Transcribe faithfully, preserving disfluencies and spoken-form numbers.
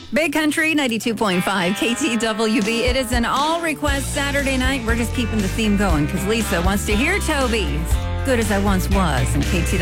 Big Country ninety-two point five K T W B. It is an all request Saturday night. We're just keeping the theme going because Lisa wants to hear Toby. Good as I once was. And K T W B.